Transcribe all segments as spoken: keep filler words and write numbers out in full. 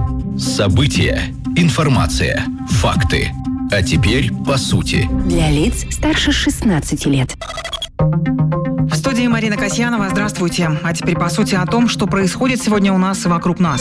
События, информация, факты. А теперь по сути. Для лиц старше шестнадцати лет. В студии Марина Касьянова. Здравствуйте. А теперь по сути о том, что происходит сегодня у нас и вокруг нас.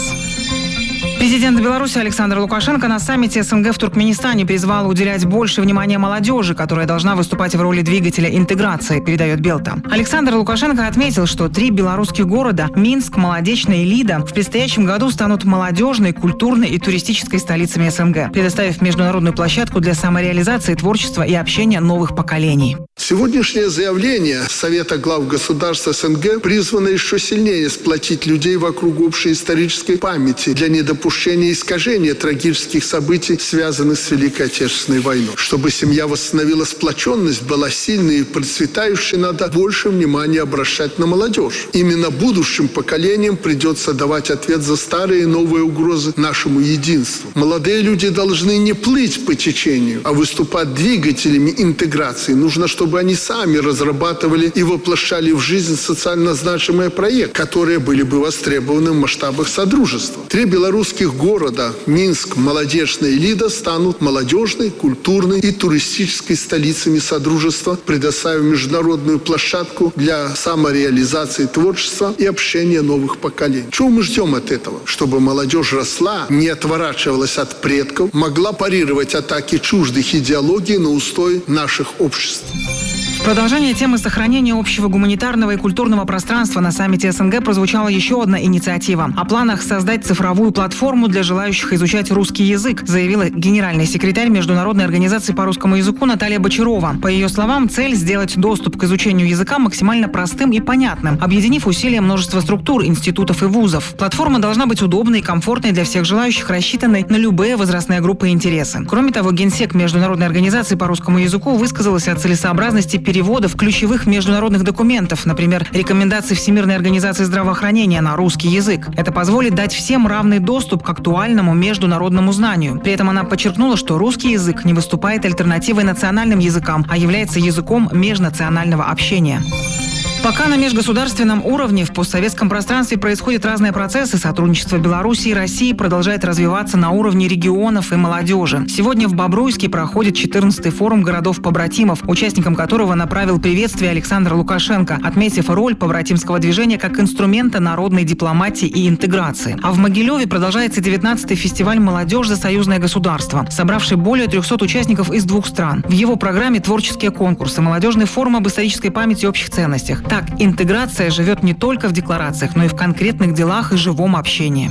Президент Беларуси Александр Лукашенко на саммите СНГ в Туркменистане призвал уделять больше внимания молодежи, которая должна выступать в роли двигателя интеграции, передает Белта. Александр Лукашенко отметил, что три белорусских города – Минск, Молодечный и Лида – в предстоящем году станут молодежной, культурной и туристической столицами СНГ, предоставив международную площадку для самореализации, творчества и общения новых поколений. Сегодняшнее заявление Совета глав государств СНГ призвано еще сильнее сплотить людей вокруг общей исторической памяти для недопущения искажения трагических событий, связанных с Великой Отечественной войной. Чтобы семья восстановила сплоченность, была сильной и процветающей, надо больше внимания обращать на молодежь. Именно будущим поколениям придется давать ответ за старые и новые угрозы нашему единству. Молодые люди должны не плыть по течению, а выступать двигателями интеграции. Нужно, чтобы они сами разрабатывали и воплощали в жизнь социально значимые проекты, которые были бы востребованы в масштабах содружества. Три белорусских города – Минск, Молодечный и Лида – станут молодежной, культурной и туристической столицами содружества, предоставив международную площадку для самореализации творчества и общения новых поколений. Чего мы ждем от этого? Чтобы молодежь росла, не отворачивалась от предков, могла парировать атаки чуждых идеологий на устой наших обществ. В продолжение темы сохранения общего гуманитарного и культурного пространства на саммите СНГ прозвучала еще одна инициатива. О планах создать цифровую платформу для желающих изучать русский язык, заявила генеральный секретарь Международной организации по русскому языку Наталья Бочарова. По ее словам, цель – сделать доступ к изучению языка максимально простым и понятным, объединив усилия множества структур, институтов и вузов. Платформа должна быть удобной и комфортной для всех желающих, рассчитанной на любые возрастные группы и интересы. Кроме того, генсек Международной организации по русскому языку высказалась о целесообразности переводов ключевых международных документов, например, рекомендаций Всемирной организации здравоохранения на русский язык. Это позволит дать всем равный доступ к актуальному международному знанию. При этом она подчеркнула, что русский язык не выступает альтернативой национальным языкам, а является языком межнационального общения. Пока на межгосударственном уровне в постсоветском пространстве происходят разные процессы, сотрудничество Беларуси и России продолжает развиваться на уровне регионов и молодежи. Сегодня в Бобруйске проходит четырнадцатый форум городов-побратимов, участникам которого направил приветствие Александр Лукашенко, отметив роль побратимского движения как инструмента народной дипломатии и интеграции. А в Могилеве продолжается девятнадцатый фестиваль «Молодежь за союзное государство», собравший более трехсот участников из двух стран. В его программе творческие конкурсы, молодежный форум об исторической памяти и общих ценностях. Так, интеграция живет не только в декларациях, но и в конкретных делах и живом общении.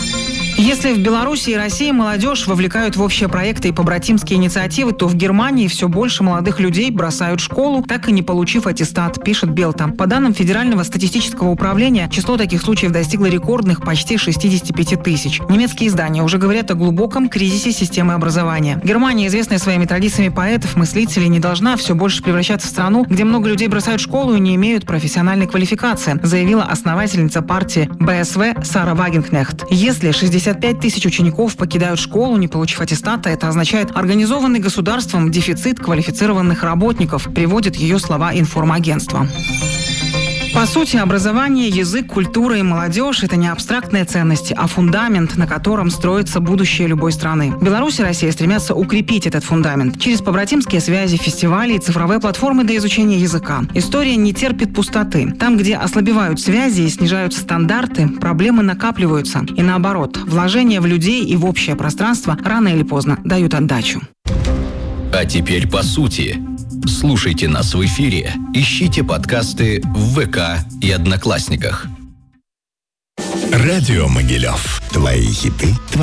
Если в Беларуси и России молодежь вовлекают в общие проекты и побратимские инициативы, то в Германии все больше молодых людей бросают школу, так и не получив аттестат, пишет Белта. По данным Федерального статистического управления, число таких случаев достигло рекордных почти шестьдесят пять тысяч. Немецкие издания уже говорят о глубоком кризисе системы образования. Германия, известная своими традициями поэтов, мыслителей, не должна все больше превращаться в страну, где много людей бросают школу и не имеют профессиональной квалификации, заявила основательница партии БСВ Сара Вагенкнехт. Если шестьдесят пять тысяч учеников покидают школу, не получив аттестата, это означает организованный государством дефицит квалифицированных работников, приводит ее слова информагентство. По сути, образование, язык, культура и молодежь – это не абстрактные ценности, а фундамент, на котором строится будущее любой страны. Беларусь и Россия стремятся укрепить этот фундамент через побратимские связи, фестивали и цифровые платформы для изучения языка. История не терпит пустоты. Там, где ослабевают связи и снижаются стандарты, проблемы накапливаются. И наоборот, вложения в людей и в общее пространство рано или поздно дают отдачу. А теперь по сути. Слушайте нас в эфире, ищите подкасты в ВК и Одноклассниках. Радио Могилев. Твои хиты.